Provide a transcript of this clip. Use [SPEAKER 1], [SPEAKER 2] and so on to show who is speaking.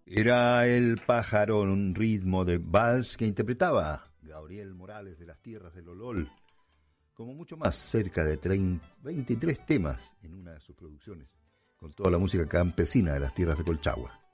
[SPEAKER 1] Era el pájaro, un ritmo de vals que interpretaba Gabriel Morales de las Tierras del Olol, como mucho más, cerca de 23 temas en una de sus producciones, con toda la música campesina de las tierras de Colchagua.